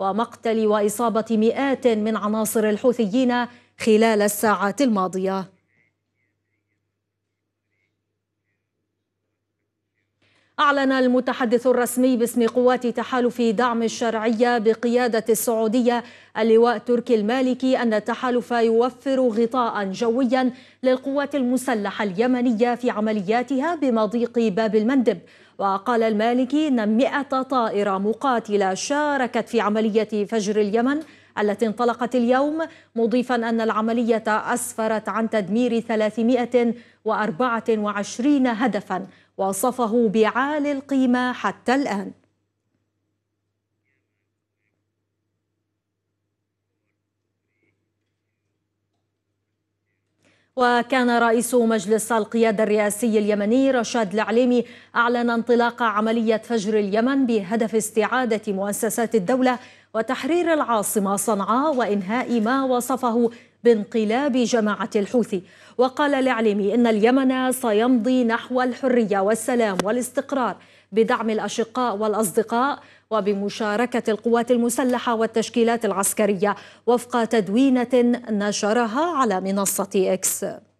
ومقتل وإصابة مئات من عناصر الحوثيين خلال الساعات الماضية. أعلن المتحدث الرسمي باسم قوات تحالف دعم الشرعية بقيادة السعودية اللواء تركي المالكي أن التحالف يوفر غطاء جويا للقوات المسلحة اليمنية في عملياتها بمضيق باب المندب. وقال المالكي إن 100 طائرة مقاتلة شاركت في عملية فجر اليمن التي انطلقت اليوم، مضيفا أن العملية أسفرت عن تدمير 324 هدفا وصفه بعالي القيمة حتى الآن. وكان رئيس مجلس القيادة الرئاسي اليمني رشاد العليمي أعلن انطلاق عملية فجر اليمن بهدف استعادة مؤسسات الدولة وتحرير العاصمة صنعاء وإنهاء ما وصفه بانقلاب جماعة الحوثي. وقال العليمي إن اليمن سيمضي نحو الحرية والسلام والاستقرار بدعم الأشقاء والأصدقاء وبمشاركة القوات المسلحة والتشكيلات العسكرية، وفق تدوينة نشرها على منصة إكس.